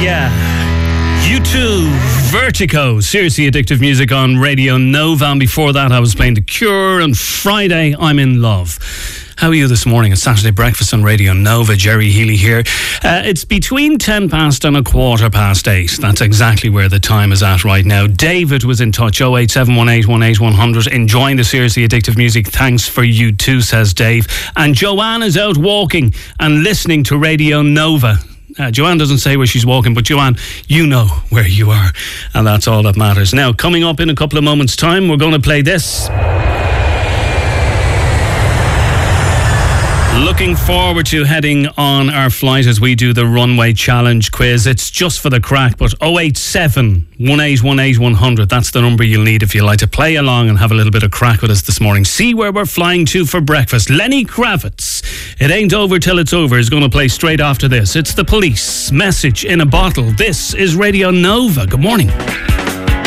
Yeah. U2, Vertigo, seriously addictive music on Radio Nova. And before that, I was playing The Cure, and Friday, I'm in Love. How are you this morning? It's Saturday Breakfast on Radio Nova. Jerry Healy here. It's between 10 past and 8:15. That's exactly where the time is at right now. David was in touch, 0871818100, enjoying the seriously addictive music. Thanks for you too, says Dave. And Joanne is out walking and listening to Radio Nova. Joanne doesn't say where she's walking, but Joanne, you know where you are, and that's all that matters. Now, coming up in a couple of moments' time, we're going to play this. Looking forward to heading on our flight as we do the Runway Challenge quiz. It's just for the crack, but 0871818100, that's the number you'll need if you'd like to play along and have a little bit of crack with us this morning. See where we're flying to for breakfast. Lenny Kravitz, It Ain't Over Till It's Over, is going to play straight after this. It's The Police, Message in a Bottle. This is Radio Nova. Good morning.